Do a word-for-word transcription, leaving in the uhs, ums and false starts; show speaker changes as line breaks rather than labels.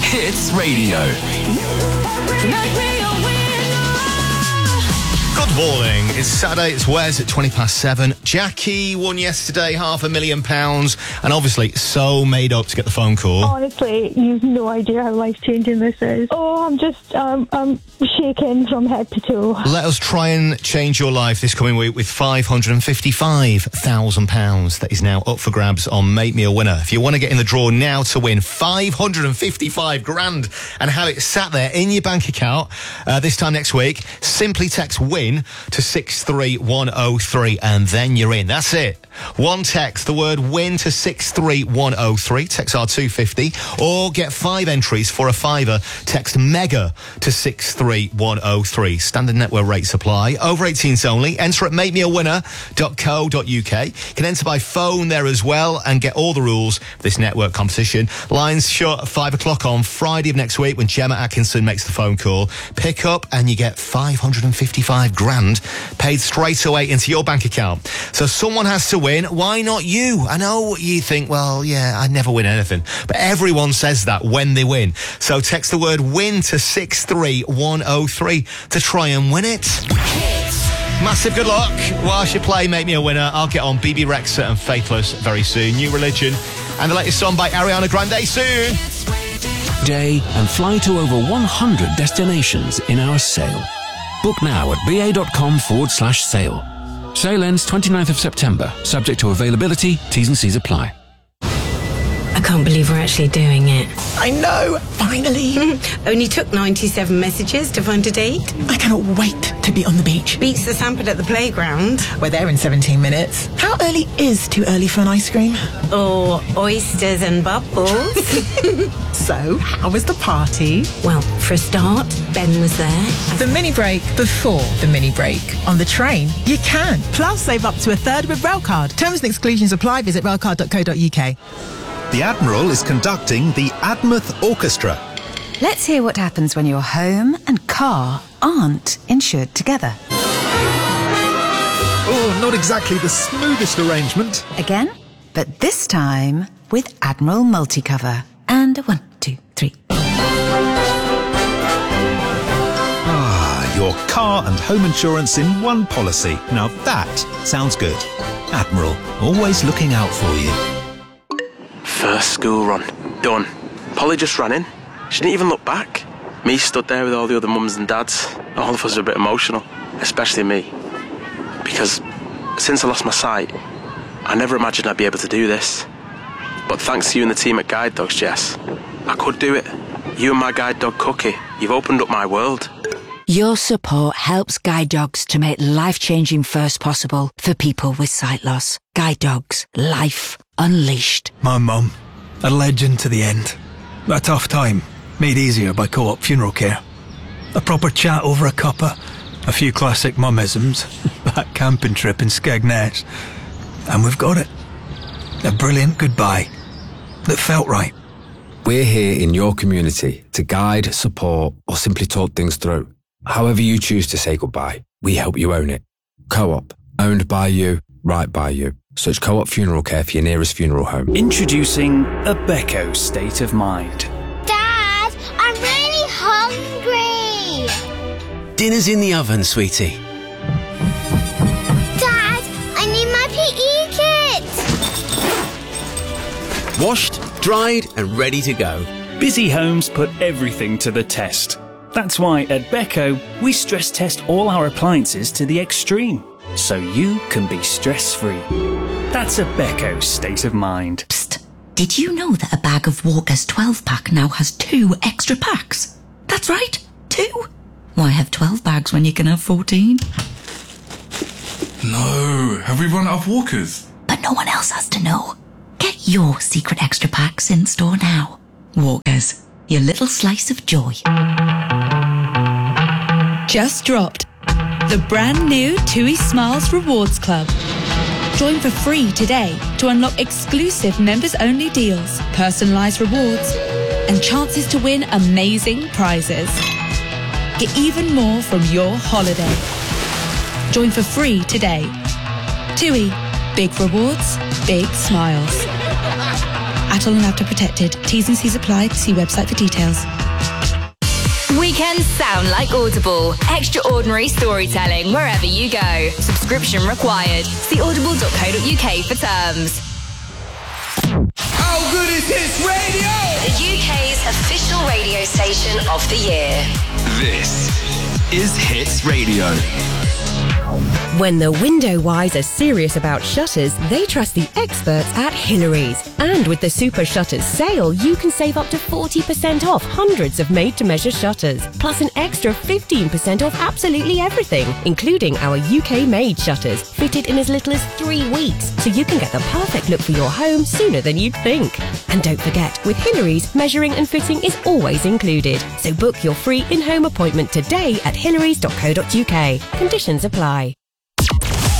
Hits Radio.
Good morning. It's Saturday. It's Wes at twenty past seven. Jackie won yesterday half a million pounds and obviously so made up to get the phone call.
Honestly, you've no idea how life-changing this is. Oh, I'm just, um, I'm shaking from head to toe.
Let us try and change your life this coming week with five hundred fifty-five thousand pounds that is now up for grabs on Make Me a Winner. If you want to get in the draw now to win five hundred fifty-five grand and have it sat there in your bank account uh, this time next week, simply text WIN to six three one oh three and then you're in. That's it. One text, the word WIN to six three one oh three, text R two fifty, or get five entries for a fiver, text MEGA to six three one oh three. Standard network rates apply. Over eighteens only. Enter at make me a winner dot co dot uk. You can enter by phone there as well and get all the rules for this network competition. Lines shut at five o'clock on Friday of next week when Gemma Atkinson makes the phone call. Pick up and you get five hundred fifty-five grand paid straight away into your bank account. So someone has to win. Why not you? I know you think, well, yeah, I never win anything. But everyone says that when they win. So text the word WIN to six three one oh three to try and win it. Massive good luck. Whilst you play Make Me a Winner, I'll get on B B Rexha and Faithless very soon. New Religion and the latest song by Ariana Grande soon.
Day and fly to over one hundred destinations in our sale. Book now at ba.com forward slash sale. Sale ends twenty-ninth of September, subject to availability, T's and C's apply.
I can't believe we're actually doing it.
I know, finally.
Only took ninety-seven messages to find a date.
I cannot wait to be on the beach.
Beats the Sanford at the playground.
We're there in seventeen minutes. How early is too early for an ice cream?
Or oysters and bubbles.
So, how was the party?
Well, for a start, Ben was there.
The mini break before the mini break. On the train, you can. Plus, save up to a third with Railcard. Terms and exclusions apply. Visit railcard dot co dot uk.
The Admiral is conducting the Admouth Orchestra.
Let's hear what happens when your home and car aren't insured together.
Oh, not exactly the smoothest arrangement.
Again, but this time with Admiral Multicover. And a one, two, three.
Ah, your car and home insurance in one policy. Now that sounds good. Admiral, always looking out for you.
First school run. Done. Polly just ran in. She didn't even look back. Me stood there with all the other mums and dads. All of us are a bit emotional. Especially me. Because since I lost my sight, I never imagined I'd be able to do this. But thanks to you and the team at Guide Dogs, Jess, I could do it. You and my guide dog, Cookie, you've opened up my world.
Your support helps Guide Dogs to make life-changing first possible for people with sight loss. Guide Dogs. Life unleashed.
My mum, a legend to the end. A tough time, made easier by Co-op Funeral Care. A proper chat over a cuppa, a few classic mummisms, that camping trip in Skegness, and we've got it. A brilliant goodbye that felt right.
We're here in your community to guide, support, or simply talk things through. However you choose to say goodbye, we help you own it. Co-op, owned by you, right by you. Search Co-op Funeral Care for your nearest funeral home.
Introducing Abecco State of Mind.
Dad, I'm really hungry.
Dinner's in the oven, sweetie.
Dad, I need my P E kit.
Washed, dried and ready to go.
Busy homes put everything to the test. That's why at Beko, we stress test all our appliances to the extreme, so you can be stress-free. That's a Beko State of Mind.
Psst. Did you know that a bag of Walker's twelve pack now has two extra packs? That's right, two. Why have twelve bags when you can have fourteen?
No, have we run out of Walkers?
But no one else has to know. Get your secret extra packs in store now. Walkers, your little slice of joy.
Just dropped. The brand new TUI Smiles Rewards Club. Join for free today to unlock exclusive members-only deals, personalised rewards, and chances to win amazing prizes. Get even more from your holiday. Join for free today. TUI. Big rewards, big smiles. Adult and adult protected. T's and C's apply. See website for details.
Weekends sound like Audible. Extraordinary storytelling wherever you go. Subscription required. See audible dot co dot uk for terms.
How good is Hits Radio?
The U K's official radio station of the year.
This is Hits Radio.
When the window wise are serious about shutters, they trust the experts at Hillary's. And with the Super Shutters sale, you can save up to forty percent off hundreds of made-to-measure shutters, plus an extra fifteen percent off absolutely everything, including our U K-made shutters, fitted in as little as three weeks, so you can get the perfect look for your home sooner than you'd think. And don't forget, with Hillary's, measuring and fitting is always included. So book your free in-home appointment today at hillarys dot co dot uk. Conditions apply.